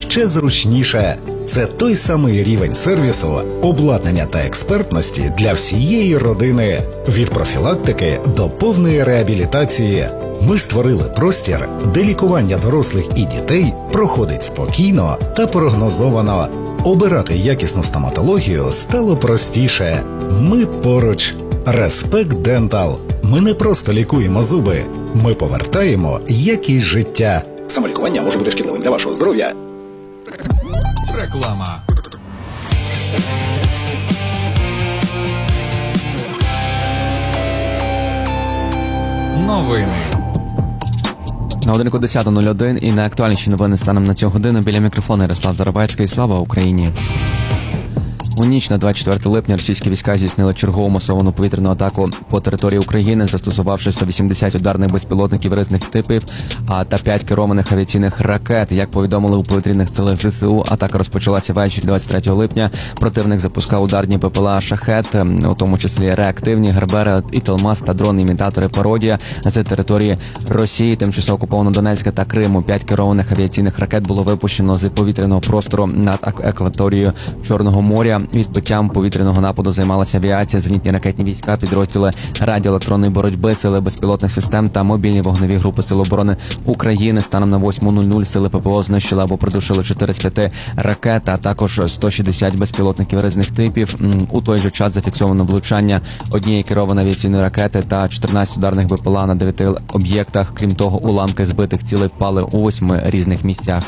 ще зручніше. Це той самий рівень сервісу, обладнання та експертності для всієї родини. Від профілактики до повної реабілітації. Ми створили простір, де лікування дорослих і дітей проходить спокійно та прогнозовано. Обирати якісну стоматологію стало простіше. Ми поруч. Респект Дентал. Ми не просто лікуємо зуби. Ми повертаємо якість життя. Самолікування може бути шкідливим для вашого здоров'я. Реклама. Новини. На годинку 10:01 і найактуальніші новини станом на цю годину. Біля мікрофону Ярослав Зарабецький. Слава Україні! У ніч на 24 липня російські війська здійснили чергову масовану повітряну атаку по території України, застосувавши 180 ударних безпілотників різних типів та 5 керованих авіаційних ракет. Як повідомили у повітряних силах ЗСУ, атака розпочалася ввечері 23 липня. Противник запускав ударні ППЛА «Шахет», у тому числі реактивні, Гербери, Італмас та дрони-імітатори «Пародія» з території Росії, тимчасово окупованого Донецька та Криму. 5 керованих авіаційних ракет було випущено з повітряного простору над акваторією Чорного моря. Відбиттям повітряного нападу займалася авіація, зенітні ракетні війська, підрозділи радіоелектронної боротьби, сили безпілотних систем та мобільні вогневі групи Сил оборони України. Станом на 8:00 сили ППО знищили або придушили 4 з 5 ракет, а також 160 безпілотників різних типів. У той же час зафіксовано влучання однієї керованої авіаційної ракети та 14 ударних БПЛА на 9 об'єктах. Крім того, уламки збитих цілей впали у 8 різних місцях.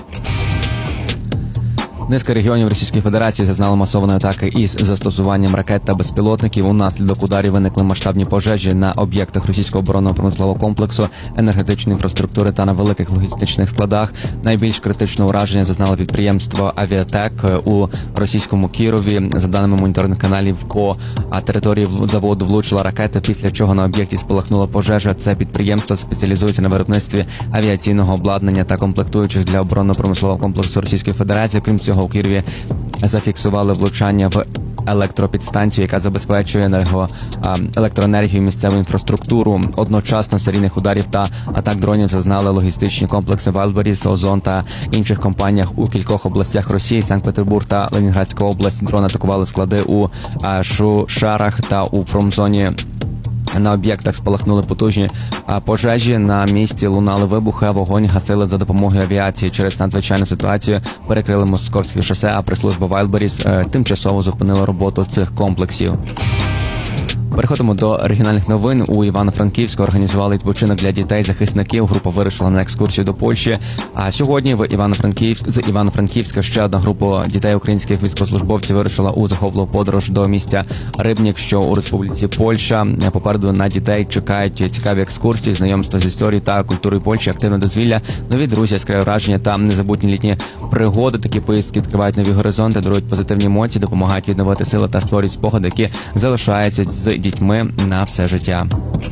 Низка регіонів Російської Федерації зазнали масованої атаки із застосуванням ракет та безпілотників. Унаслідок ударів виникли масштабні пожежі на об'єктах російського оборонно-промислового комплексу, енергетичної інфраструктури та на великих логістичних складах. Найбільш критичного ураження зазнало підприємство «Авіатек» у російському Кірові. За даними моніторних каналів, по території заводу влучила ракета, після чого на об'єкті спалахнула пожежа. Це підприємство спеціалізується на виробництві авіаційного обладнання та комплектуючих для оборонно-промислового комплексу Російської Федерації. Крім цього, у Києві зафіксували влучання в електропідстанцію, яка забезпечує електроенергію місцеву інфраструктуру. Одночасно серійних ударів та атак дронів зазнали логістичні комплекси Вайлберіс, Озон та інших компаніях у кількох областях Росії, Санкт-Петербург та Ленінградська область. Дрони атакували склади у Шушарах та у промзоні. На об'єктах спалахнули потужні пожежі, на місці лунали вибухи, а вогонь гасили за допомогою авіації. Через надзвичайну ситуацію перекрили Московське шосе, а прес-служба Вайлберіс тимчасово зупинила роботу цих комплексів. Переходимо до регіональних новин. У Івано-Франківську організували відпочинок для дітей-захисників. Група вирушила на екскурсію до Польщі. А сьогодні з Івано-Франківська ще одна група дітей українських військовослужбовців вирушила у захопливу подорож до місця Рибнік, що у Республіці Польща. Попереду на дітей чекають цікаві екскурсії, знайомства з історією та культурою Польщі, активне дозвілля, нові друзі, яскраві враження та незабутні літні пригоди. Такі поїздки відкривають нові горизонти, дарують позитивні емоції, допомагають відновити сили та створюють спогади, які залишаються з дітьми на все життя.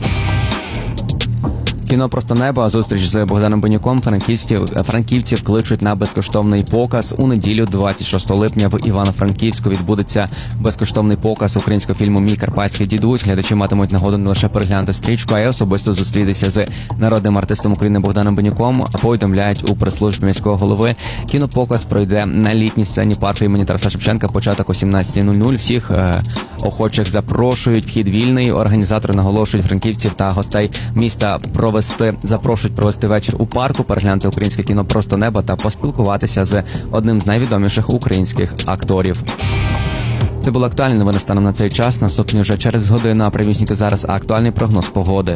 Кіно «Просто небо», зустріч з Богданом Бенюком. Франківців кличуть на безкоштовний показ. У неділю, 26 липня, в Івано-Франківську відбудеться безкоштовний показ українського фільму «Мій карпатський дідусь». Глядачі матимуть нагоду не лише переглянути стрічку, а й особисто зустрітися з народним артистом України Богданом Бенюком, повідомляють у прес-службі міського голови. Кінопоказ пройде на літній сцені парку імені Тараса Шевченка, початок о 17:00. Всіх охочих запрошують, вхід вільний. Організатори наголошують франківців та гостей міста запрошують провести вечір у парку, переглянути українське кіно «Просто небо» та поспілкуватися з одним з найвідоміших українських акторів. Це були актуальні новини станом на цей час. Наступні вже через годину, а примісники зараз актуальний прогноз погоди.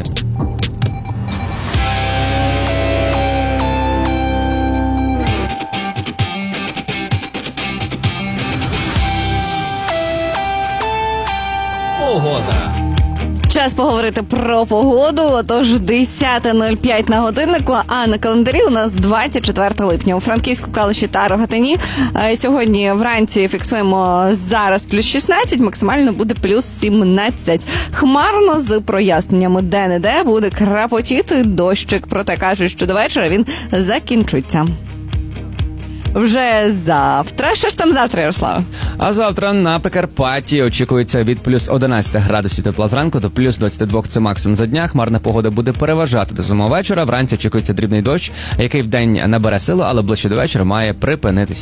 Погода. Час поговорити про погоду. Отож, 10:05 на годиннику, а на календарі у нас 24 липня. У Франківську, Калуші та Рогатині сьогодні вранці фіксуємо зараз плюс 16, максимально буде плюс 17. Хмарно з проясненнями, де-не-де буде крапотіти дощик, проте кажуть, що до вечора він закінчиться. Вже завтра. Що ж там завтра, Ярослав? А завтра на Прикарпатті очікується від плюс 11 градусів тепла зранку до плюс 22 – це максимум за дня. Хмарна погода буде переважати до самого вечора. Вранці очікується дрібний дощ, який вдень набере силу, але ближче до вечора має припинитися.